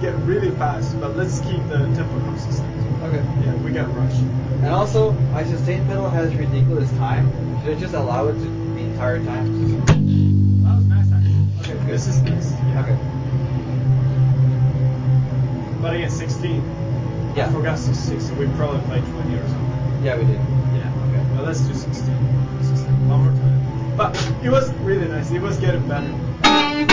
get really fast, but let's keep the tempo consistent. Okay. Yeah, we got rushed. And also, my sustain pedal has ridiculous time. Should I just allow it to the entire time? That was nice actually. Okay, good. This is nice. Yeah. Okay. But again, 16. Yeah. I forgot 66, so we probably played 20 or something. Yeah, we did. Yeah. Okay. Well, let's do 16. One more time. But it was really nice. It was getting better.